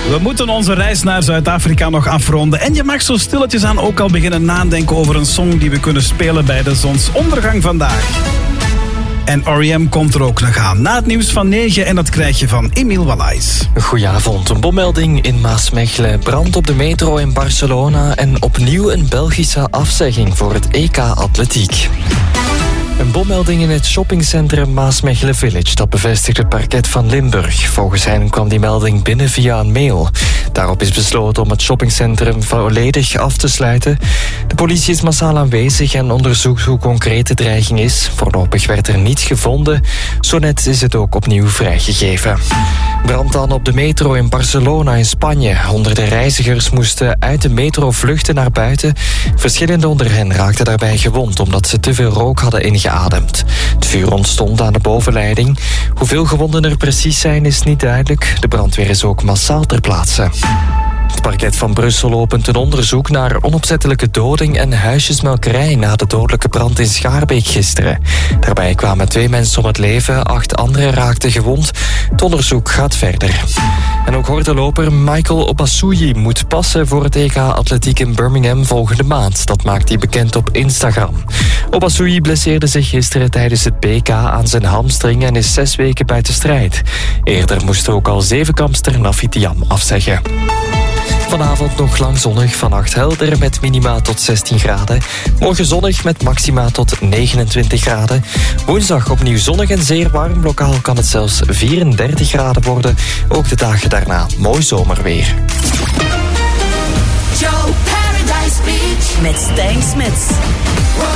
We moeten onze reis naar Zuid-Afrika nog afronden. En je mag zo stilletjes aan ook al beginnen nadenken over een song die we kunnen spelen bij de zonsondergang vandaag. En R.E.M. komt er ook nog aan. Na het nieuws van 9 en dat krijg je van Emiel Wallays. Goedenavond. Een bommelding in Maasmechelen, brand op de metro in Barcelona en opnieuw een Belgische afzegging voor het EK Atletiek. Een bommelding in het shoppingcentrum Maasmechelen Village, dat bevestigt het parket van Limburg. Volgens hen kwam die melding binnen via een mail. Daarop is besloten om het shoppingcentrum volledig af te sluiten. De politie is massaal aanwezig en onderzoekt hoe concreet de dreiging is. Voorlopig werd er niets gevonden. Zo net is het ook opnieuw vrijgegeven. Brand dan op de metro in Barcelona in Spanje. Honderden reizigers moesten uit de metro vluchten naar buiten. Verschillende onder hen raakten daarbij gewond omdat ze te veel rook hadden ingeademd. Het vuur ontstond aan de bovenleiding. Hoeveel gewonden er precies zijn is niet duidelijk. De brandweer is ook massaal ter plaatse. Het parket van Brussel opent een onderzoek naar onopzettelijke doding en huisjesmelkerij na de dodelijke brand in Schaarbeek gisteren. Daarbij kwamen 2 mensen om het leven, 8 anderen raakten gewond. Het onderzoek gaat verder. En ook hordenloper Michael Obasui moet passen voor het EK Atletiek in Birmingham volgende maand. Dat maakt hij bekend op Instagram. Obasui blesseerde zich gisteren tijdens het BK aan zijn hamstring en is 6 weken buiten strijd. Eerder moest ook al 7-kampster Nafitiam afzeggen. Vanavond nog lang zonnig, vannacht helder met minima tot 16 graden. Morgen zonnig met maxima tot 29 graden. Woensdag opnieuw zonnig en zeer warm. Lokaal kan het zelfs 34 graden worden. Ook de dagen daarna mooi zomerweer. Joe Paradise Beach met Stijn Smits.